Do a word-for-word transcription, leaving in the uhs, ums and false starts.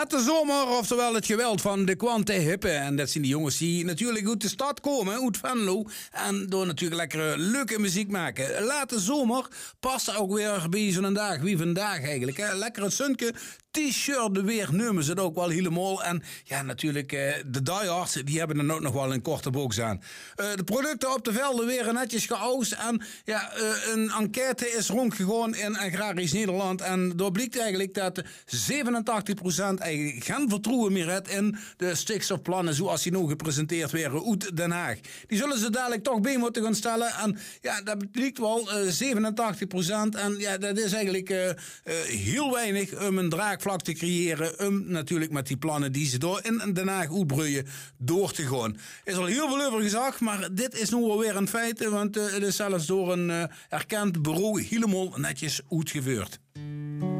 Laat de zomer, oftewel het geweld van de Quante Hippe. En dat zijn die jongens die natuurlijk uit de stad komen, uit Venlo. En door natuurlijk lekkere, leuke muziek maken. Laat de zomer past ook weer bij zo'n dag, wie vandaag eigenlijk. Hè? Lekker het sunke t-shirt weer nemen ze het ook wel helemaal. En ja, natuurlijk eh, de diehards, die hebben dan ook nog wel een korte broek aan. Uh, de producten op de velden weer netjes geoogst. En ja, uh, een enquête is rondgegaan in agrarisch Nederland. En door blijkt eigenlijk dat zevenentachtig procent eigenlijk geen vertrouwen meer heeft in de stikstofplannen zoals die nu gepresenteerd werden uit Den Haag. Die zullen ze dadelijk toch bij moeten gaan stellen. En ja, dat blijkt wel uh, zevenentachtig procent. En ja, dat is eigenlijk uh, uh, heel weinig om een draagvlak te creëren. Om natuurlijk met die plannen die ze door in Den Haag uitbreien door te gaan. Er is al heel veel over gezegd, maar dit is nu alweer een feit. Want uh, het is zelfs door een uh, erkend bureau helemaal netjes uitgevoerd.